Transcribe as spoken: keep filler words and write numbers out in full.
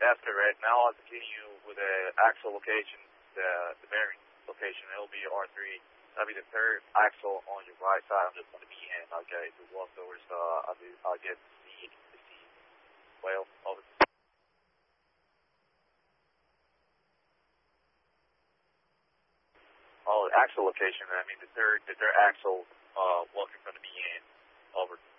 That's correct. Now I'll continue with the axle location, the, the bearing location. It'll be R three. That'll be the third axle on your right side. I'm just going to be in. Okay, the walk over, so I'll, do, I'll get the C, the C. Well, over. Oh, axle location. I mean the third, the third axle. Uh, walking from the B N. Over.